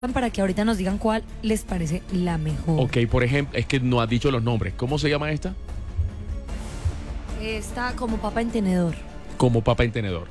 para que ahorita nos digan cuál les parece la mejor. Ok, por ejemplo, es que no has dicho los nombres. ¿Cómo se llama esta? Está como papa en tenedor. Como papa en tenedor.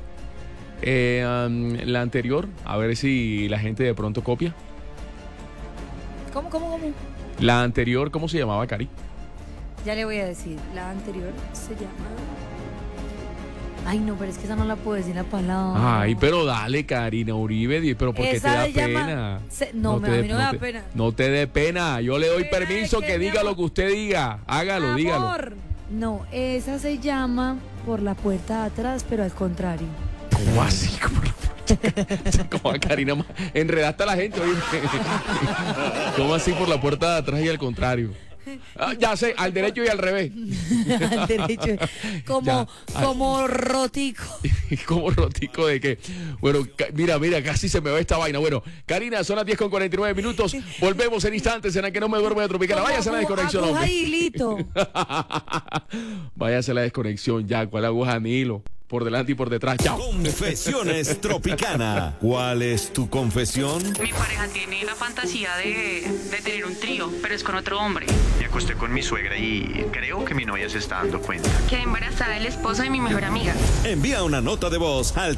La anterior, a ver si la gente de pronto copia. ¿Cómo? La anterior, ¿cómo se llamaba, Cari? Ya le voy a decir. La anterior se llama... Ay, no, pero es que esa no la puedo decir la palabra. Ay, pero dale, Karina Uribe, pero ¿por qué te da pena? No, a mí no me da pena. No te dé pena, yo le doy permiso que diga lo que usted diga. Hágalo, dígalo. No, esa se llama Por la puerta de atrás, pero al contrario. ¿Cómo así? Como a Karina, enredaste a la gente, oye. ¿Cómo así por la puerta de atrás y al contrario? Ya sé, al derecho y al revés. Al derecho. Como rotico. ¿Como rotico de qué? Bueno, mira, casi se me va esta vaina. Bueno, Karina, son las 10:49. Volvemos en instantes en la que no me duermo de Tropicana. Váyase a la desconexión, hombre. Váyase a la desconexión ya. ¿Cuál aguja de hilo? Por delante y por detrás. Chao. Confesiones Tropicana. ¿Cuál es tu confesión? Mi pareja tiene la fantasía de tener un trío, pero es con otro hombre. Me acosté con mi suegra y creo que mi novia se está dando cuenta. Quedé embarazada del esposo de mi mejor amiga. Envía una nota de voz al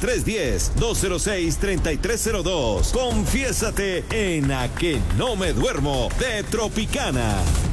310-206-3302. Confiésate en A Que No Me Duermo de Tropicana.